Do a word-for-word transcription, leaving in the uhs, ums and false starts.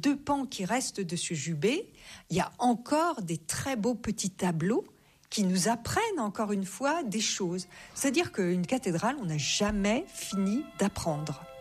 deux pans qui restent de ce jubé, il y a encore des très beaux petits tableaux qui nous apprennent encore une fois des choses. C'est-à-dire qu'une cathédrale, on n'a jamais fini d'apprendre.